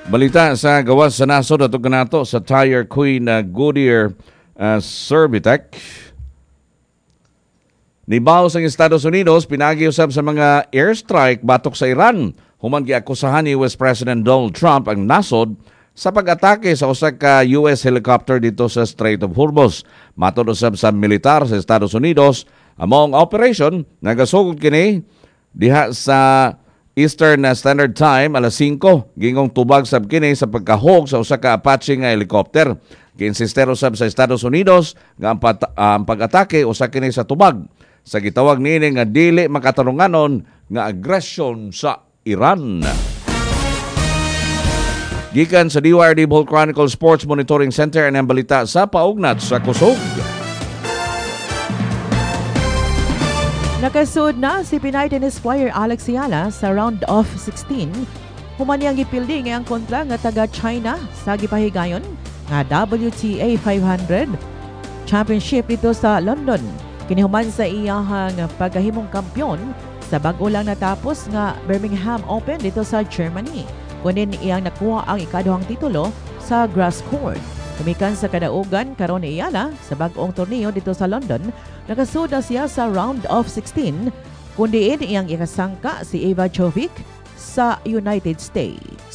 Balita sa gawas sa nasod at kanato sa Tire Queen Goodyear Servitec. Nibaw sa Estados Unidos, pinagi-usab sa mga airstrike batok sa Iran. Human giakusahan ni US President Donald Trump ang nasod sa pag-atake sa usa ka US helicopter dito sa Strait of Hormuz. Matod usab sa militar sa Estados Unidos, among operation nagasugod kini diha sa Eastern Standard Time alas 5 gingong tubag sab kini sa pagkahog sa usa ka Apache nga helicopter. Kinsistero sab sa Estados Unidos nga ang pag-atake usa kini sa tubag sa gitawag niini nga dili makatarunganon nga agresyon sa Iran. Gikan sa DYRD Bohol Chronicle Sports Monitoring Center ang balita sa paugnat sa kusog. Nakasud na si Pinay tennis player Alex Ayala sa round of 16. Human niyang gipildi ngayang kontra nga taga-China sa gipahigayon nga WTA 500 Championship dito sa London. Kinihuman sa iyahang pagkahimong kampyon sa bago lang natapos nga Birmingham Open dito sa Germany. Kunin iyang nakuha ang ikaduhang titulo sa grass court. Kumikan sa kadaugan karon ni Ayala sa bag-ong torneo dito sa London, nakasud na siya sa round of 16 kundiin iyang ikasangka si Eva Jovic sa United States.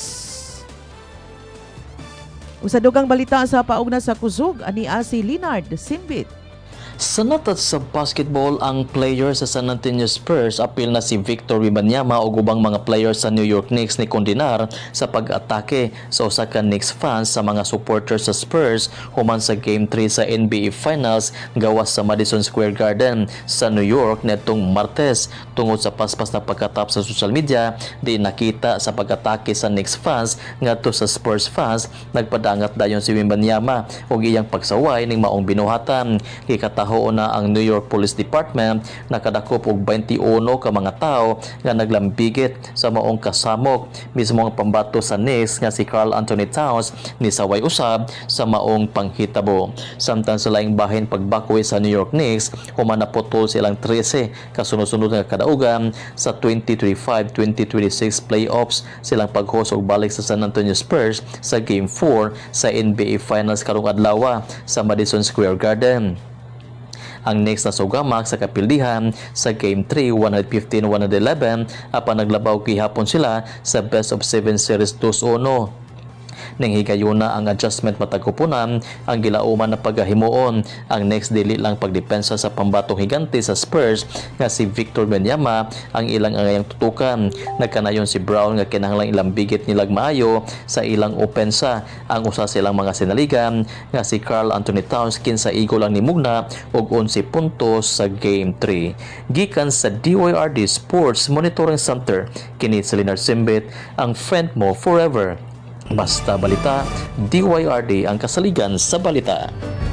Usadugang balita sa paugna sa kusog ani si Leonard Simbit. Sa natat sa basketball, ang player sa San Antonio Spurs apil na si Victor Wembanyama o gubang mga player sa New York Knicks ni kondinar sa pag-atake sa usa ka Knicks fans sa mga supporters sa Spurs human sa Game 3 sa NBA Finals gawas sa Madison Square Garden sa New York netong Martes. Tungod sa paspas na pagkatap sa social media, di nakita sa pag-atake sa Knicks fans ngadto sa Spurs fans, nagpadangat dayon si Wembanyama og iyang pagsaway ning maong binuhatan. Taho na ang New York Police Department nakadakop og 21 ka mga tao nga naglambigit sa maong kasamok. Mismo ang pambato sa Knicks nga si Karl Anthony Towns ni saway usab sa maong panghitabo. Samtang sa laing bahin pagbakoy sa New York Knicks, human naputol silang 13 kasunod-sunod nga kadaugan sa 2025-2026 playoffs silang paghos og balik sa San Antonio Spurs sa Game 4 sa NBA Finals karong adlaw sa Madison Square Garden. Ang Knicks na sugamak sa kapildihan sa Game 3, 115-111 apan naglabaw gihapon sila sa Best of 7 Series 2-1. Ning higayon na ang adjustment matagupunan ang gilauman na paghahimuon. Ang next dili lang pagdepensa sa pambatong higante sa Spurs nga si Victor Wembanyama ang ilang angayang tutukan. Nagkanayon si Brown nga kinahanglang ilang bigit nilag maayo sa ilang opensa. Ang usa silang mga sinaligan nga si Karl Anthony Towns kinsa igo lang ni Mugna og 11 puntos sa Game 3. Gikan sa DYRD Sports Monitoring Center, kini si Leonard Simbit, ang friend mo forever. Basta Balita, DYRD ang kasaligan sa balita.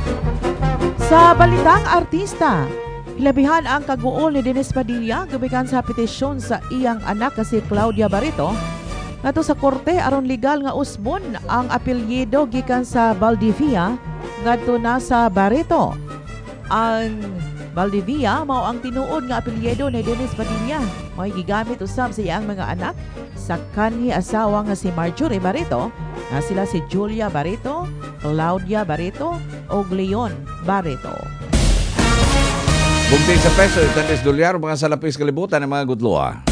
Sa balitang artista, hilabihan ang kaguol ni Dennis Padilla gumikan sa petisyon sa iyang anak si Claudia Barreto ngadto sa korte aron legal nga usbon ang apelyido gikan sa Valdivia ngadto na sa Barreto. Ang Valdivia mao ang tinuod nga apelyido ni Dennis Padilla. May gigamit usab sa iyang mga anak sa kanhi asawa nga si Marjorie Barreto na sila si Julia Barreto, Claudia Barreto o Leon Barreto. Bugting sa peso, $10 mga salapis kalibutan ng mga gudloa.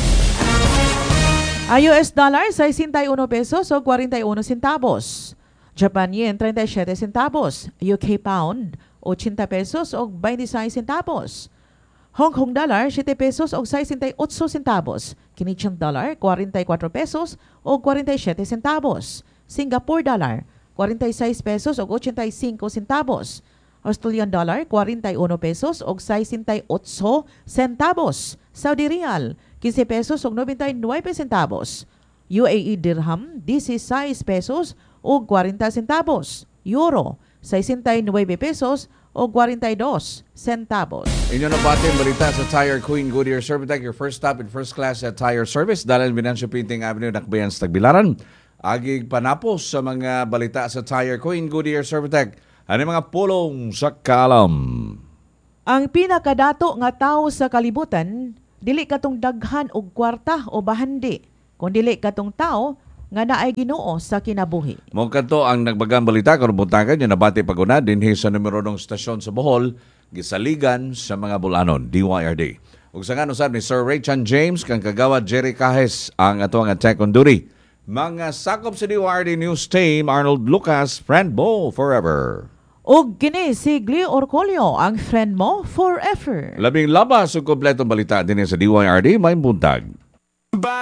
US dollar 61 pesos o 41 centavos. Japan yen 37 centavos. UK pound 80 pesos o 26 centavos. Hong Kong dollar 7 pesos o 68 centavos. Canadian dollar 44 pesos o 47 centavos. Singapore dollar 46 pesos o 85 centavos. Australian dollar 41 pesos o 68 centavos. Saudi Riyal 15 pesos o 99 centavos. UAE dirham 16 pesos o 40 centavos. Euro 69 pesos o 42 centavos. Inyo na batin balita sa Tire Queen Goodyear Servitec, your first stop in first class at tire service. Dalal Binancio Pinting Avenue, Nakbayan sa Tagbilaran. Agig panapos sa mga balita sa Tire Queen Goodyear Servitec. Ano mga pulong sa kalam? Ang pinakadato nga tao sa kalibutan, dili katong daghan og kwarta o bahandi, kung dili katong tao nga naay Ginoo sa kinabuhi. Mong kanto ang nagbagang balita karon buntagan yung nabati paguna dinhi sa numero ng stasyon sa Bohol gisaligan sa mga bulanon DYRD. Ug sa ngano sad ni Sir Raychan James kang kagawad Jerry Cajes ang atuang attack on duty. Mga sakop sa DYRD News Team Arnold Lucas, friend mo forever. Og kini si Glio Orcolio, ang friend mo forever. Labing labas ug kompletong balita dinhi sa DYRD may buntag.